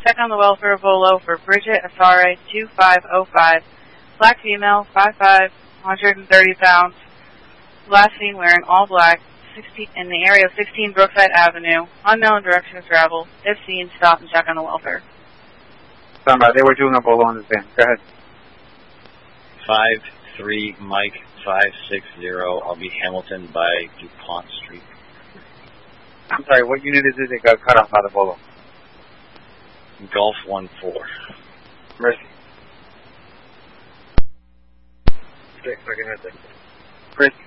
Check on the welfare of Volo for Bridget Asare, 2505. Black female, 5'5", 130 pounds. Last seen wearing all black, in the area of 16 Brookside Avenue. Unknown direction of travel. If seen, stop and check on the welfare. They were doing a Volo in the van. Go ahead. 5-3 Mike 560. I'll be Hamilton by DuPont Street. I'm sorry, what unit is it that got cut off by the Volo? Golf 1-4. Mercy. 6, I can hit that. Chris.